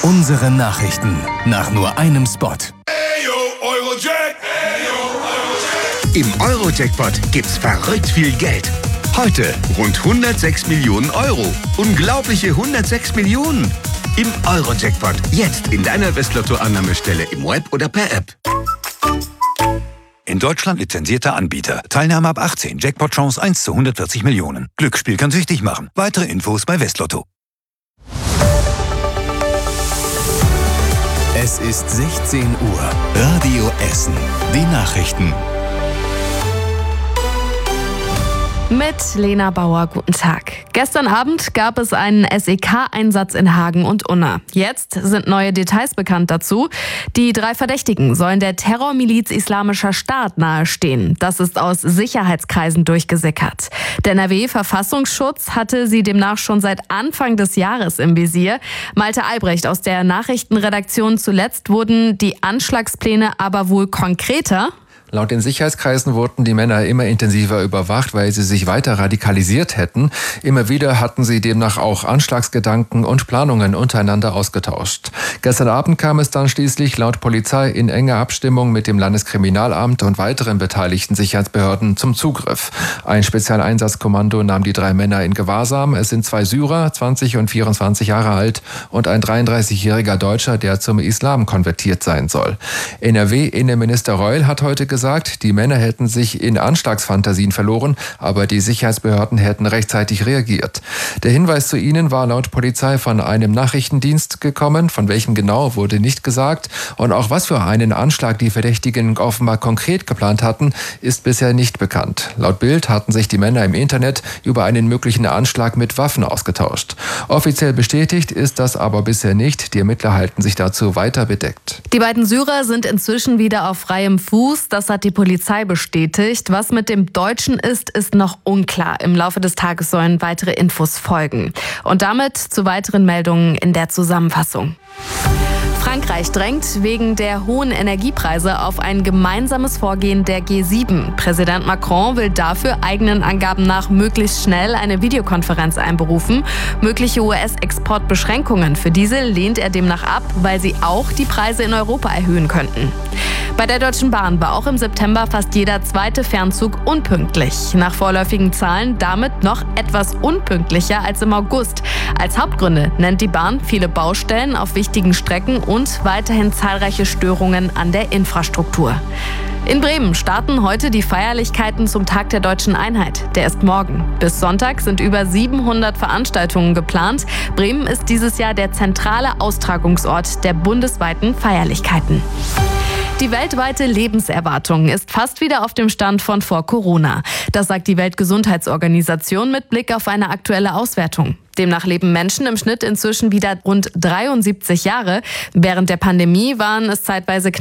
Unsere Nachrichten nach nur einem Spot. Im Euro-Jackpot gibt's verrückt viel Geld. Heute rund 106 Millionen Euro. Unglaubliche 106 Millionen. Im Euro-Jackpot. Jetzt in deiner Westlotto-Annahmestelle im Web oder per App. In Deutschland lizenzierter Anbieter. Teilnahme ab 18. Jackpot-Chance 1 zu 140 Millionen. Glücksspiel kann süchtig machen. Weitere Infos bei Westlotto. Es ist 16 Uhr. Radio Essen. Die Nachrichten. Mit Lena Bauer, guten Tag. Gestern Abend gab es einen SEK-Einsatz in Hagen und Unna. Jetzt sind neue Details bekannt dazu. Die 3 Verdächtigen sollen der Terrormiliz Islamischer Staat nahestehen. Das ist aus Sicherheitskreisen durchgesickert. Der NRW-Verfassungsschutz hatte sie demnach schon seit Anfang des Jahres im Visier. Malte Albrecht aus der Nachrichtenredaktion: Zuletzt wurden die Anschlagspläne aber wohl konkreter. Laut den Sicherheitskreisen wurden die Männer immer intensiver überwacht, weil sie sich weiter radikalisiert hätten. Immer wieder hatten sie demnach auch Anschlagsgedanken und Planungen untereinander ausgetauscht. Gestern Abend kam es dann schließlich laut Polizei in enger Abstimmung mit dem Landeskriminalamt und weiteren beteiligten Sicherheitsbehörden zum Zugriff. Ein Spezialeinsatzkommando nahm die 3 Männer in Gewahrsam. Es sind 2 Syrer, 20 und 24 Jahre alt, und ein 33-jähriger Deutscher, der zum Islam konvertiert sein soll. NRW-Innenminister Reul hat heute gesagt, die Männer hätten sich in Anschlagsfantasien verloren, aber die Sicherheitsbehörden hätten rechtzeitig reagiert. Der Hinweis zu ihnen war laut Polizei von einem Nachrichtendienst gekommen. Von welchem genau, wurde nicht gesagt. Und auch was für einen Anschlag die Verdächtigen offenbar konkret geplant hatten, ist bisher nicht bekannt. Laut Bild hatten sich die Männer im Internet über einen möglichen Anschlag mit Waffen ausgetauscht. Offiziell bestätigt ist das aber bisher nicht. Die Ermittler halten sich dazu weiter bedeckt. Die beiden Syrer sind inzwischen wieder auf freiem Fuß. Das hat die Polizei bestätigt. Was mit dem Deutschen ist noch unklar. Im Laufe des Tages sollen weitere Infos folgen. Und damit zu weiteren Meldungen in der Zusammenfassung. Frankreich drängt wegen der hohen Energiepreise auf ein gemeinsames Vorgehen der G7. Präsident Macron will dafür eigenen Angaben nach möglichst schnell eine Videokonferenz einberufen. Mögliche US-Exportbeschränkungen für Diesel lehnt er demnach ab, weil sie auch die Preise in Europa erhöhen könnten. Bei der Deutschen Bahn war auch im September fast jeder 2. Fernzug unpünktlich. Nach vorläufigen Zahlen damit noch etwas unpünktlicher als im August. Als Hauptgründe nennt die Bahn viele Baustellen auf wichtigen Strecken und weiterhin zahlreiche Störungen an der Infrastruktur. In Bremen starten heute die Feierlichkeiten zum Tag der Deutschen Einheit. Der ist morgen. Bis Sonntag sind über 700 Veranstaltungen geplant. Bremen ist dieses Jahr der zentrale Austragungsort der bundesweiten Feierlichkeiten. Die weltweite Lebenserwartung ist fast wieder auf dem Stand von vor Corona. Das sagt die Weltgesundheitsorganisation mit Blick auf eine aktuelle Auswertung. Demnach leben Menschen im Schnitt inzwischen wieder rund 73 Jahre. Während der Pandemie waren es zeitweise